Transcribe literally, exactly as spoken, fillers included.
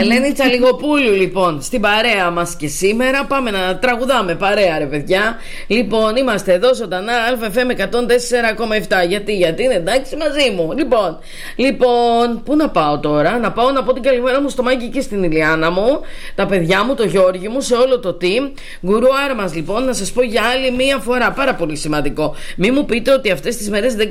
Ελένη Τσαλιγοπούλου, λοιπόν, στην παρέα μας και σήμερα. Πάμε να τραγουδάμε παρέα, ρε παιδιά. Λοιπόν, είμαστε εδώ ζωντανά, ΑΕΦ εκατόν τέσσερα κόμμα επτά. Γιατί, γιατί είναι εντάξει μαζί μου. Λοιπόν, λοιπόν, πού να πάω τώρα? Να πάω να πω την καλημέρα μου στο Μάκη και στην Ηλιάνα μου, τα παιδιά μου, το Γιώργη μου, σε όλο το team. Γκουρού Άρμας, λοιπόν, να σας πω για άλλη μία φορά, πάρα πολύ σημαντικό. Μην μου πείτε ότι αυτές τις μέρες δεν